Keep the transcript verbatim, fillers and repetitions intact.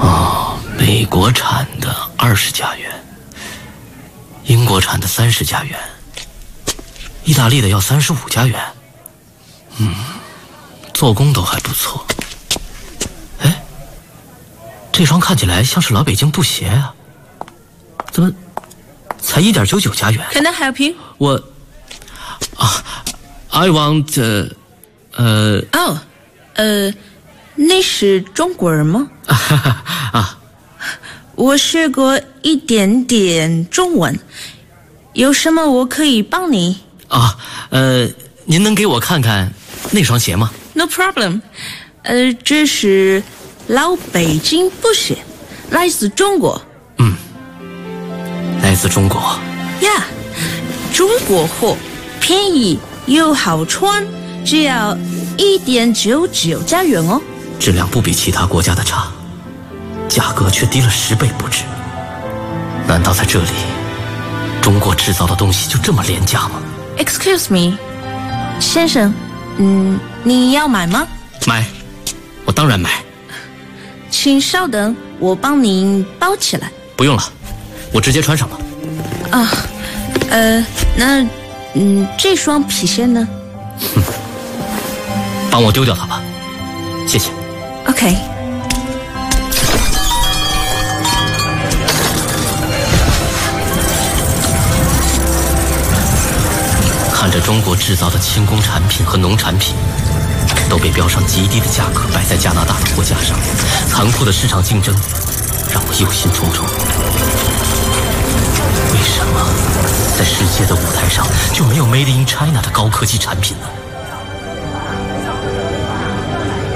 哦，美国产的二十加元，英国产的三十加元，意大利的要三十五加元。嗯，做工都还不错。哎，这双看起来像是老北京布鞋啊，怎么才一点九九加元 ？Can I help you？ 我啊 ，I want， 呃， 哦，呃，你是中国人吗？ 啊， 我学过一点点中文，有什么我可以帮你？ 啊，呃，您能给我看看那双鞋吗 ？No problem。呃，这是老北京布鞋，来自中国。 嗯，来自中国。 呀，中国货，便宜又好穿，只要一点九九加元哦。 质量不比其他国家的差，价格却低了十倍不止。难道在这里，中国制造的东西就这么廉价吗 ？Excuse me， 先生，嗯，你要买吗？ 买，我当然买。 请稍等，我帮您包起来。 不用了，我直接穿上吧。 啊，呃，那，嗯，这双皮鞋呢？ 哼，帮我丢掉它吧，谢谢。 OK。 看着中国制造的轻工产品和农产品都被标上极低的价格摆在加拿大的货架上，残酷的市场竞争让我忧心忡忡。为什么在世界的舞台上就没有 Made in China 的高科技产品呢？